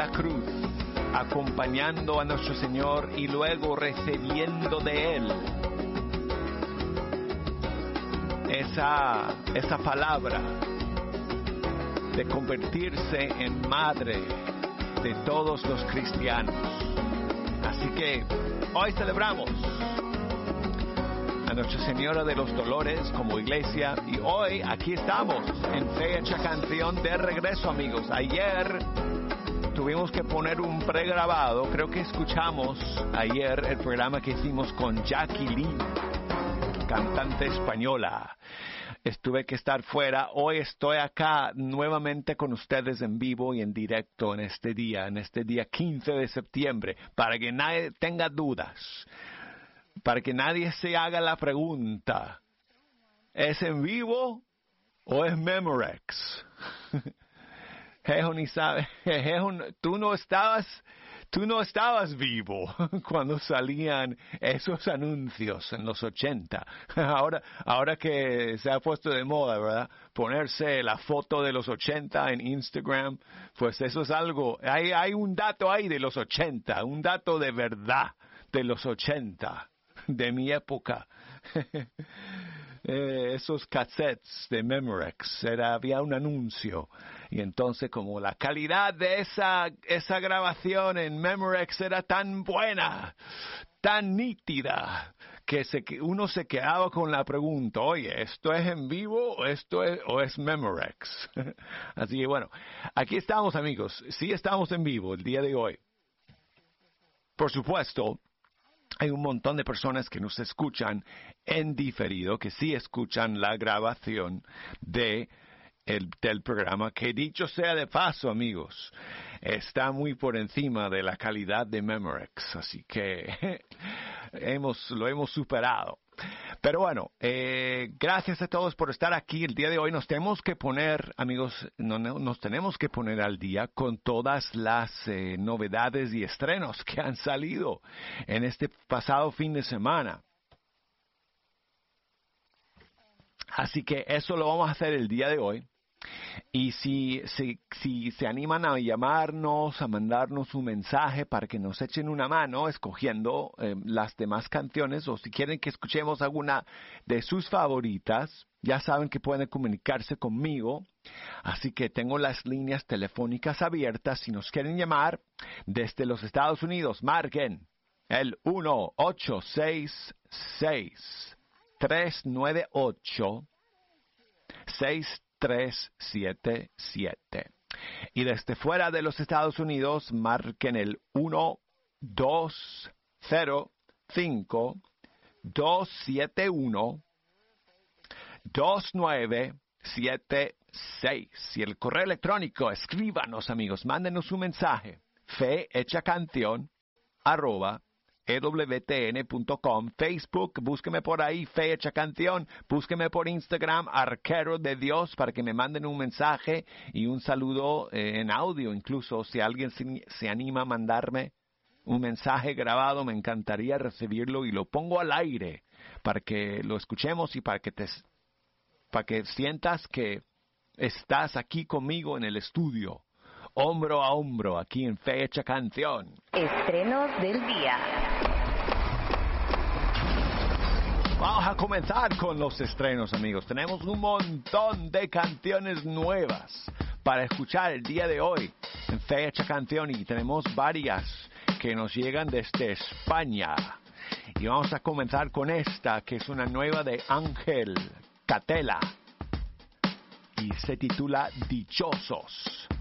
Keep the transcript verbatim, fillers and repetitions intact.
la cruz, acompañando a nuestro Señor y luego recibiendo de Él esa, esa palabra de convertirse en madre de todos los cristianos. Así que hoy celebramos a Nuestra Señora de los Dolores como iglesia, y hoy aquí estamos en Fecha Canción de regreso, amigos. Ayer tuvimos que poner un pregrabado, creo que escuchamos ayer el programa que hicimos con Jackie Lee, cantante española. Estuve que estar fuera. Hoy estoy acá nuevamente con ustedes en vivo y en directo en este día, en este día quince de septiembre, para que nadie tenga dudas, para que nadie se haga la pregunta, ¿es en vivo o es Memorex? Jejo ni sabe, Jejo, tú no estabas, tú no estabas vivo cuando salían esos anuncios en los ochenta. Ahora, ahora que se ha puesto de moda, ¿verdad? Ponerse la foto de los ochenta en Instagram, pues eso es algo, hay, hay un dato ahí de los ochenta, un dato de verdad de los ochenta, de mi época. Eh, esos cassettes de Memorex, era, había un anuncio, y entonces como la calidad de esa, esa grabación en Memorex era tan buena, tan nítida, que se, uno se quedaba con la pregunta, oye, ¿esto es en vivo o esto es, o es Memorex? Así que bueno, aquí estamos, amigos, sí estamos en vivo el día de hoy. Por supuesto, hay un montón de personas que nos escuchan en diferido, que sí escuchan la grabación de el, del programa, que dicho sea de paso, amigos, está muy por encima de la calidad de Memorex, así que hemos, lo hemos superado. Pero bueno, eh, gracias a todos por estar aquí el día de hoy. Nos tenemos que poner, amigos, no, no, nos tenemos que poner al día con todas las eh, novedades y estrenos que han salido en este pasado fin de semana. Así que eso lo vamos a hacer el día de hoy. Y si, si, si se animan a llamarnos, a mandarnos un mensaje para que nos echen una mano escogiendo eh, las demás canciones, o si quieren que escuchemos alguna de sus favoritas, ya saben que pueden comunicarse conmigo. Así que tengo las líneas telefónicas abiertas. Si nos quieren llamar desde los Estados Unidos, marquen el uno ocho seis seis, tres nueve ocho, seis tres siete siete. Y desde fuera de los Estados Unidos, marquen el uno dos cero cinco, dos siete uno, dos nueve siete seis. Y el correo electrónico, escríbanos, amigos, mándenos un mensaje, fehechacanción arroba e w t n punto com. Facebook, búsqueme por ahí, Fe Hecha Canción. Búsqueme por Instagram, Arquero de Dios, para que me manden un mensaje y un saludo eh, en audio. Incluso si alguien se, se anima a mandarme un mensaje grabado, me encantaría recibirlo y lo pongo al aire para que lo escuchemos y para que te, para que sientas que estás aquí conmigo en el estudio, hombro a hombro, aquí en Fe Hecha Canción. Estrenos del día. Vamos a comenzar con los estrenos, amigos. Tenemos un montón de canciones nuevas para escuchar el día de hoy en Fecha Canción, y tenemos varias que nos llegan desde España. Y vamos a comenzar con esta, que es una nueva de Ángel Catela y se titula Dichosos.